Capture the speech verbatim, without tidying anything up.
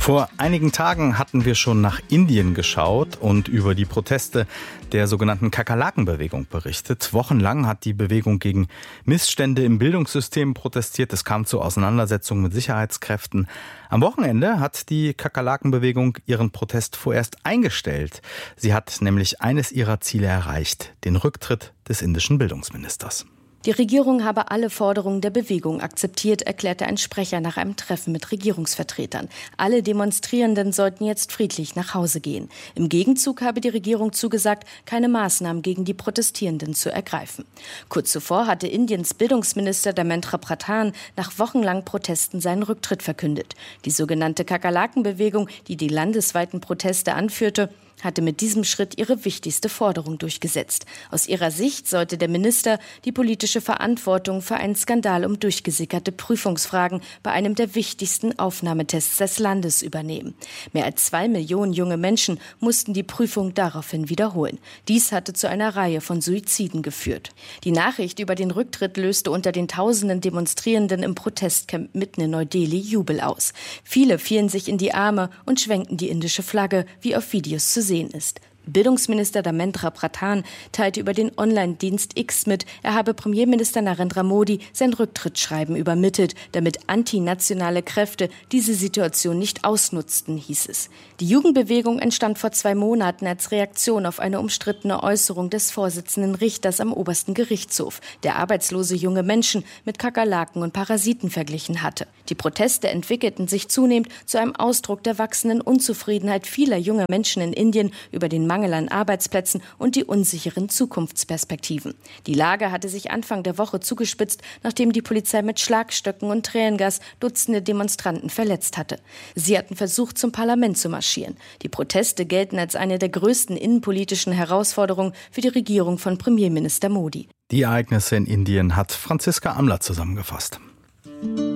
Vor einigen Tagen hatten wir schon nach Indien geschaut und über die Proteste der sogenannten Kakerlaken-Bewegung berichtet. Wochenlang hat die Bewegung gegen Missstände im Bildungssystem protestiert. Es kam zu Auseinandersetzungen mit Sicherheitskräften. Am Wochenende hat die Kakerlaken-Bewegung ihren Protest vorerst eingestellt. Sie hat nämlich eines ihrer Ziele erreicht: den Rücktritt des indischen Bildungsministers. Die Regierung habe alle Forderungen der Bewegung akzeptiert, erklärte ein Sprecher nach einem Treffen mit Regierungsvertretern. Alle Demonstrierenden sollten jetzt friedlich nach Hause gehen. Im Gegenzug habe die Regierung zugesagt, keine Maßnahmen gegen die Protestierenden zu ergreifen. Kurz zuvor hatte Indiens Bildungsminister Dharmendra Pradhan nach wochenlangen Protesten seinen Rücktritt verkündet. Die sogenannte Kakerlaken-Bewegung, die die landesweiten Proteste anführte, hatte mit diesem Schritt ihre wichtigste Forderung durchgesetzt. Aus ihrer Sicht sollte der Minister die politische Verantwortung für einen Skandal um durchgesickerte Prüfungsfragen bei einem der wichtigsten Aufnahmetests des Landes übernehmen. Mehr als zwei Millionen junge Menschen mussten die Prüfung daraufhin wiederholen. Dies hatte zu einer Reihe von Suiziden geführt. Die Nachricht über den Rücktritt löste unter den tausenden Demonstrierenden im Protestcamp mitten in Neu-Delhi Jubel aus. Viele fielen sich in die Arme und schwenkten die indische Flagge, wie auf Videos zu sehen ist. Bildungsminister Dharmendra Pradhan teilte über den Online-Dienst X mit, er habe Premierminister Narendra Modi sein Rücktrittsschreiben übermittelt, damit antinationale Kräfte diese Situation nicht ausnutzten, hieß es. Die Jugendbewegung entstand vor zwei Monaten als Reaktion auf eine umstrittene Äußerung des Vorsitzenden Richters am obersten Gerichtshof, der arbeitslose junge Menschen mit Kakerlaken und Parasiten verglichen hatte. Die Proteste entwickelten sich zunehmend zu einem Ausdruck der wachsenden Unzufriedenheit vieler junger Menschen in Indien über den Mangel an Arbeitsplätzen und die unsicheren Zukunftsperspektiven. Die Lage hatte sich Anfang der Woche zugespitzt, nachdem die Polizei mit Schlagstöcken und Tränengas Dutzende Demonstranten verletzt hatte. Sie hatten versucht, zum Parlament zu marschieren. Die Proteste gelten als eine der größten innenpolitischen Herausforderungen für die Regierung von Premierminister Modi. Die Ereignisse in Indien hat Franziska Amler zusammengefasst.